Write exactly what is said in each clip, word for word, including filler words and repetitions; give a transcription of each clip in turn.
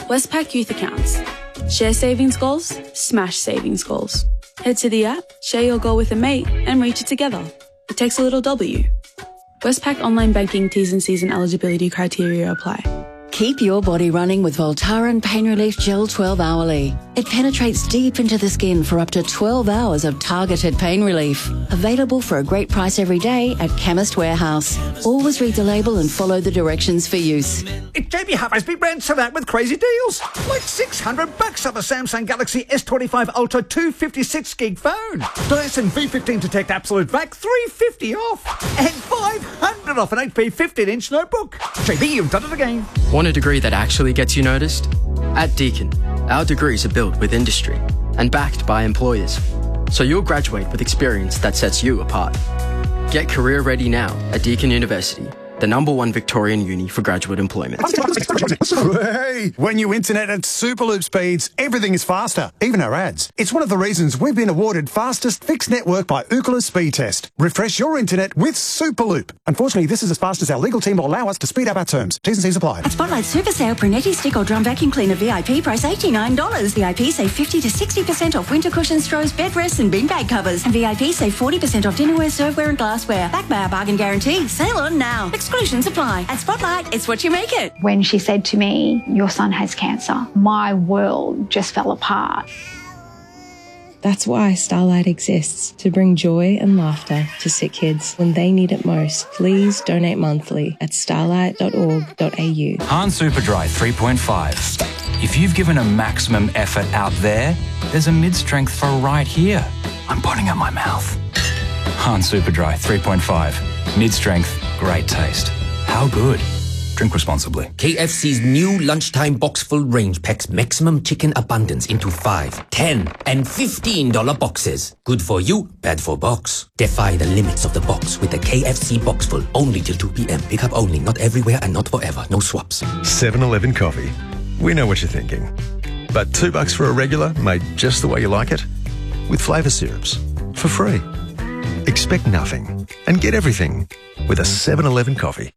Westpac Youth Accounts. Share savings goals, smash savings goals. Head to the app, share your goal with a mate, and reach it together. It takes a little W. Westpac Online Banking T's and C's and eligibility criteria apply. Keep your body running with Voltaren Pain Relief Gel twelve hourly. It penetrates deep into the skin for up to twelve hours of targeted pain relief. Available for a great price every day at Chemist Warehouse. Always read the label and follow the directions for use. It's J B Hubbard's big brand set out with crazy deals. Like six hundred bucks off a Samsung Galaxy S twenty-five Ultra two fifty-six gig phone. Dyson V fifteen Detect Absolute Vac three fifty off. And five hundred off an H P fifteen inch notebook. J B, you've done it again. Want a degree that actually gets you noticed? At Deakin, our degrees are built with industry and backed by employers. So you'll graduate with experience that sets you apart. Get career ready now at Deakin University, the number one Victorian uni for graduate employment. Hey, when you internet at Superloop speeds, everything is faster, even our ads. It's one of the reasons we've been awarded fastest fixed network by Ookla Speed Test. Refresh your internet with Superloop. Unfortunately, this is as fast as our legal team will allow us to speed up our terms. T's and C's apply. At Spotlight Super Sale, Brunetti Stick or Drum Vacuum Cleaner V I P price eighty-nine dollars. V I P save fifty to sixty percent off winter cushions, throws, bed rests and bin bag covers. And V I P save forty percent off dinnerware, serveware and glassware. Backed by our bargain guarantee. Sale on now. Exclusions apply. At Spotlight, it's what you make it. When she said to me, "Your son has cancer," my world just fell apart. That's why Starlight exists, to bring joy and laughter to sick kids when they need it most. Please donate monthly at starlight dot org dot a u. Hahn Superdry three point five. If you've given a maximum effort out there, there's a mid-strength for right here. I'm putting out my mouth. Hahn Superdry three point five. Mid-strength, great taste. How good? Drink responsibly. K F C's new lunchtime box full range packs maximum chicken abundance into five, ten, and fifteen dollar boxes. Good for you, bad for box. Defy the limits of the box with the K F C box full. Only till two p.m. Pick up only, not everywhere and not forever. No swaps. seven eleven coffee. We know what you're thinking. But two bucks for a regular made just the way you like it? With flavour syrups. For free. Expect nothing and get everything with a seven eleven coffee.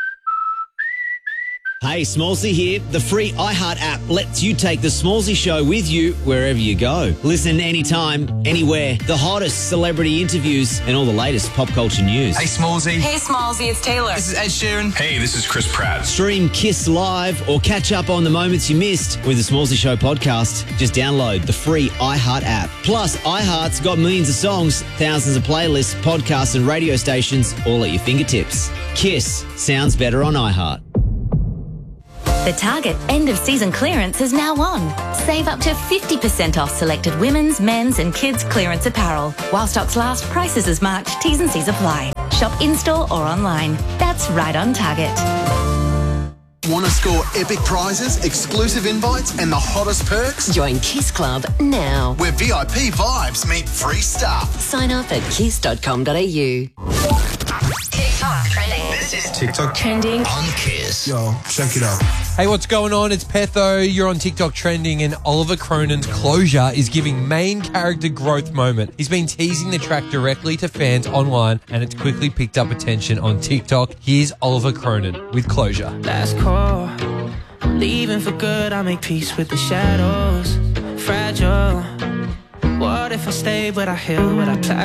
Hey, Smallsy here. The free iHeart app lets you take the Smallsy Show with you wherever you go. Listen anytime, anywhere. The hottest celebrity interviews and all the latest pop culture news. Hey, Smallsy. Hey, Smallsy, it's Taylor. This is Ed Sheeran. Hey, this is Chris Pratt. Stream Kiss Live or catch up on the moments you missed with the Smallsy Show podcast. Just download the free iHeart app. Plus, iHeart's got millions of songs, thousands of playlists, podcasts and radio stations all at your fingertips. Kiss sounds better on iHeart. The Target end-of-season clearance is now on. Save up to fifty percent off selected women's, men's and kids' clearance apparel. While stocks last, prices as marked, T's and C's apply. Shop in-store or online. That's right on Target. Want to score epic prizes, exclusive invites and the hottest perks? Join Kiss Club now. Where V I P vibes meet free stuff. Sign up at kiss dot com dot a u. TikTok trending. This is TikTok trending on Kiss. Yo, check it out. Hey, what's going on? It's Petho. You're on TikTok trending, and Oliver Cronin's Closure is giving main character growth moment. He's been teasing the track directly to fans online, and it's quickly picked up attention on TikTok. Here's Oliver Cronin with Closure. Last call, leaving for good. I make peace with the shadows. Fragile. What if I stay, but I heal, but I